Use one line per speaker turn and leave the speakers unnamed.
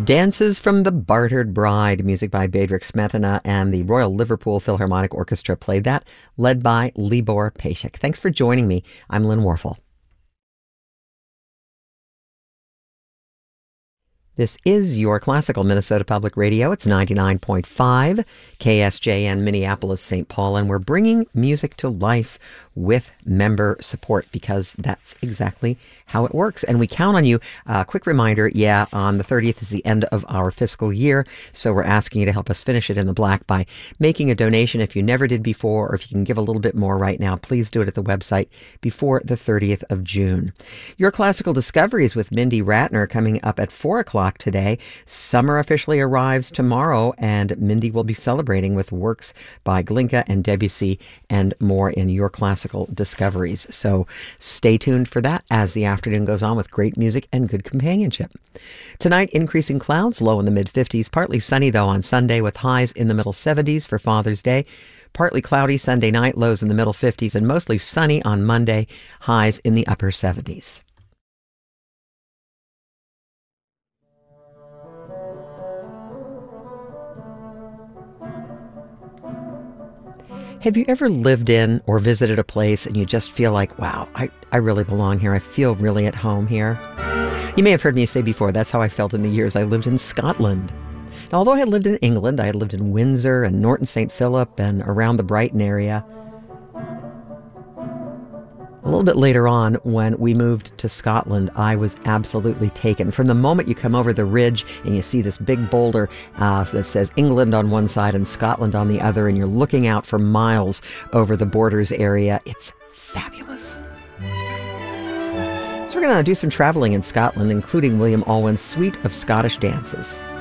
Dances from the Bartered Bride, music by Bedřich Smetana, and the Royal Liverpool Philharmonic Orchestra played that, led by Libor Pejcik. Thanks for joining me. I'm Lynn Warfel. This is your classical Minnesota Public Radio. It's 99.5 KSJN Minneapolis, St. Paul, and we're bringing music to life with member support because that's exactly how it works. And we count on you. Quick reminder, on the 30th is the end of our fiscal year, so we're asking you to help us finish it in the black by making a donation if you never did before, or if you can give a little bit more right now, please do it at the website before the 30th of June. Your Classical Discoveries with Mindy Ratner coming up at 4 o'clock today. Summer officially arrives tomorrow, and Mindy will be celebrating with works by Glinka and Debussy and more in Your Classical Discoveries. So stay tuned for that as the afternoon goes on with great music and good companionship. Tonight, increasing clouds, low in the mid-50s. Partly sunny, though, on Sunday with highs in the middle 70s for Father's Day. Partly cloudy Sunday night, lows in the middle 50s, and mostly sunny on Monday, highs in the upper 70s. Have you ever lived in or visited a place and you just feel like, wow, I really belong here. I feel really at home here? You may have heard me say before, that's how I felt in the years I lived in Scotland. Now, although I had lived in England, I had lived in Windsor and Norton St. Philip and around the Brighton area. A little bit later on, when we moved to Scotland, I was absolutely taken. From the moment you come over the ridge and you see this big boulder that says England on one side and Scotland on the other, and you're looking out for miles over the borders area, it's fabulous. So we're going to do some traveling in Scotland, including William Alwyn's Suite of Scottish Dances.